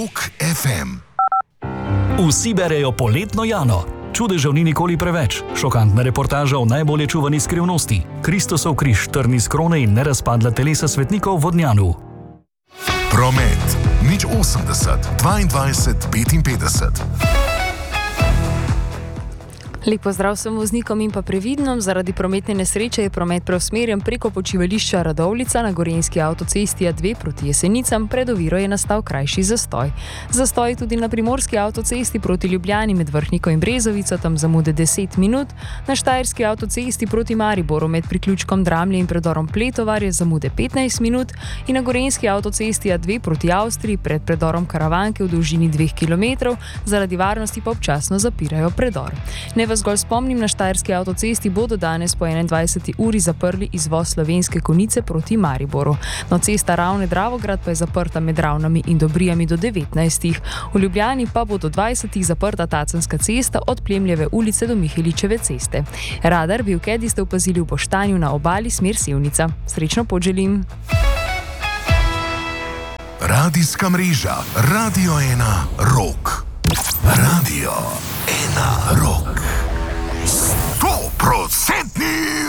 Rock FM. Vsi berejo Poletno Jano. Čudežev ni nikoli preveč. Šokantna reportaža o najbolje čuvani skrivnosti. Kristusov križ, trn iz krone in nerazpadla telesa svetnikov v Vodnjanu. Promet. 080 22 55. Lep pozdrav vsem voznikom in pa previdnom. Zaradi prometne nesreče je promet preusmerjen preko počivališča Radovljica na Gorenjski avtocesti A2 proti Jesenicam. Pred oviro je nastal krajši zastoj. Zastoj je tudi na Primorski avtocesti proti Ljubljani med Vrhniko in Brezovico, tam zamude 10 minut. Na Štajerski avtocesti proti Mariboru med priključkom Dramlje in predorom Pletovar je zamude 15 minut in na Gorenjski avtocesti A2 proti Avstriji pred predorom Karavanke v dolžini 2 km zaradi varnosti pa občasno zapirajo predor. Vas zgolj spomnim, na Štajerski avtocesti bodo danes po 21. uri zaprli izvoz Slovenske Konjice proti Mariboru. No, cesta Ravne-Dravograd pa je zaprta med Ravnami in Dobrijami do 19. V Ljubljani pa bo do 20. zaprta Tacenska cesta od Plemljeve ulice do Miheličeve ceste. Radar Bilkedi ste opazili v Boštanju na obali smer Sevnica. Srečno pot želim. Radijska mreža Radio 1 Rock. Radio